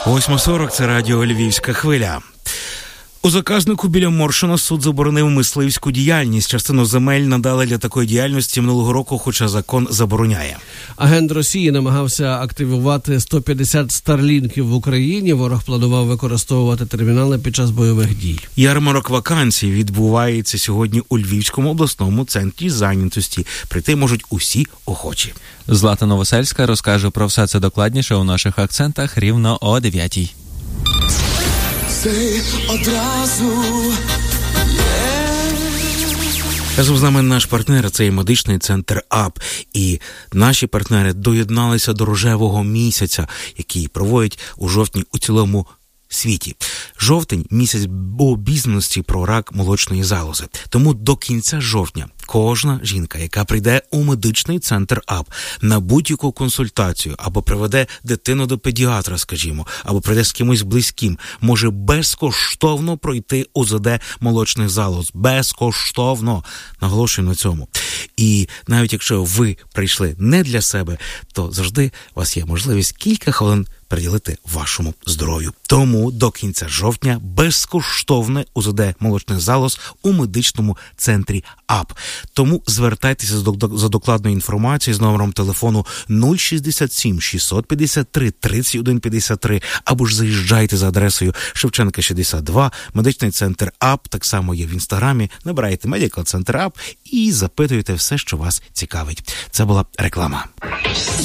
8:40 – це радіо «Львівська хвиля». У заказнику біля Моршина суд заборонив мисливську діяльність. Частину земель надали для такої діяльності минулого року, хоча закон забороняє. Агент Росії намагався активувати 150 старлінків в Україні. Ворог планував використовувати термінали під час бойових дій. Ярмарок вакансій відбувається сьогодні у Львівському обласному центрі зайнятості. Прийти можуть усі охочі. Злата Новосельська розкаже про все це докладніше у наших акцентах рівно о 9:00. Разом з нами наш партнер – це медичний центр АП. І наші партнери доєдналися до рожевого місяця, який проводять у жовтні у цілому світі. Жовтень – місяць обізнаності про рак молочної залози. Тому до кінця жовтня кожна жінка, яка прийде у медичний центр АП на будь-яку консультацію, або приведе дитину до педіатра, скажімо, або прийде з кимось близьким, може безкоштовно пройти УЗД молочних залоз. Безкоштовно. Наголошую на цьому. І навіть якщо ви прийшли не для себе, то завжди у вас є можливість кілька хвилин приділити вашому здоров'ю. Тому до кінця жовтня безкоштовне УЗД молочних залоз у медичному центрі АП. Тому звертайтеся за докладною інформацією з номером телефону 067 653 3153 або ж заїжджайте за адресою Шевченка 62, медичний центр АП, так само є в інстаграмі, набирайте Medical Center АП і запитуйте все, що вас цікавить. Це була реклама.